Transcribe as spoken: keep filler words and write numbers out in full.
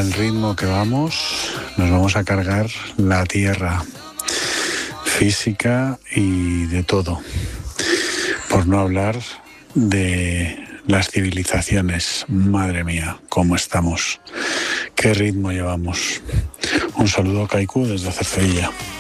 el ritmo que vamos, nos vamos a cargar la tierra física y de todo. Por no hablar de las civilizaciones. Madre mía, cómo estamos. Qué ritmo llevamos. Un saludo, Kaiku, desde Cercedilla.